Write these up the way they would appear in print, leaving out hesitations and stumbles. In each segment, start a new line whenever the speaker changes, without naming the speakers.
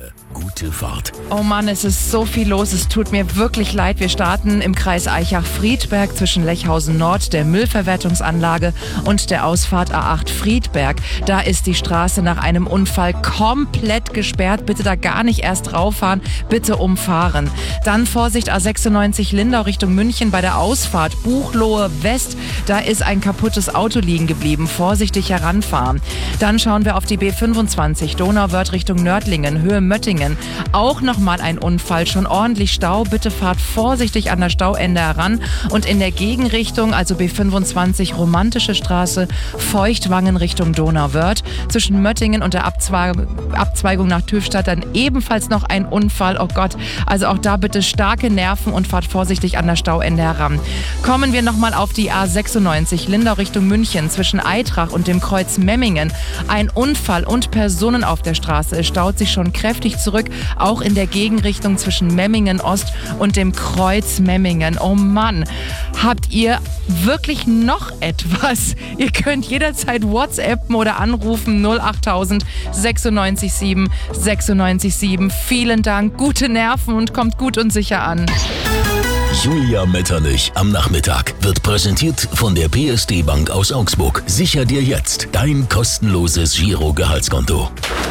Gute Fahrt.
Oh Mann, es ist so viel los. Es tut mir wirklich leid. Wir starten im Kreis Aichach-Friedberg zwischen Lechhausen Nord, der Müllverwertungsanlage und der Ausfahrt A8 Friedberg. Da ist die Straße nach einem Unfall komplett gesperrt. Bitte da gar nicht erst rauffahren, bitte umfahren. Dann Vorsicht A96 Lindau Richtung München bei der Ausfahrt Buchloe West. Da ist ein kaputtes Auto liegen geblieben. Vorsichtig heranfahren. Dann schauen wir auf die B25 Donauwörth Richtung Nördlingen, Höhe Möttingen. Auch nochmal ein Unfall, schon ordentlich Stau. Bitte fahrt vorsichtig an das Stauende heran. Und in der Gegenrichtung, also B25 Romantische Straße, Feuchtwangen Richtung Donauwörth. Zwischen Möttingen und der Abzweigung nach Tüfstadt dann ebenfalls noch ein Unfall. Oh Gott, also auch da bitte starke Nerven und fahrt vorsichtig an das Stauende heran. Kommen wir nochmal auf die A96 Lindau Richtung München zwischen Eitrach und dem Kreuz Memmingen. Ein Unfall und Personen auf der Straße. Es staut sich schon kräftig zurück, auch in der Gegenrichtung zwischen Memmingen Ost und dem Kreuz Memmingen. Oh Mann, habt ihr wirklich noch etwas? Ihr könnt jederzeit WhatsAppen oder anrufen 08000 96 7 96 7. Vielen Dank, gute Nerven und kommt gut und sicher an.
Julia Metternich am Nachmittag wird präsentiert von der PSD Bank aus Augsburg. Sicher dir jetzt dein kostenloses Giro-Gehaltskonto.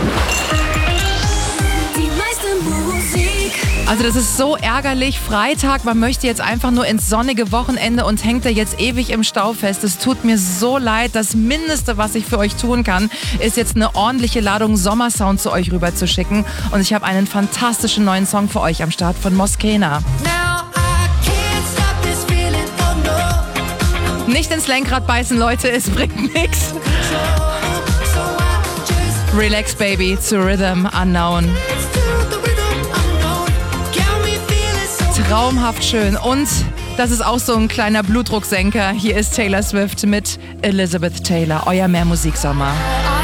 Also das ist so ärgerlich. Freitag, man möchte jetzt einfach nur ins sonnige Wochenende und hängt da jetzt ewig im Stau fest. Es tut mir so leid. Das Mindeste, was ich für euch tun kann, ist jetzt eine ordentliche Ladung Sommersound zu euch rüber zu schicken. Und ich habe einen fantastischen neuen Song für euch am Start von Moskena. Nicht ins Lenkrad beißen, Leute, es bringt nichts. Relax, Baby, zu Rhythm Unknown. Traumhaft schön. Und das ist auch so ein kleiner Blutdrucksenker. Hier ist Taylor Swift mit Elizabeth Taylor. Euer Mehr Musiksommer.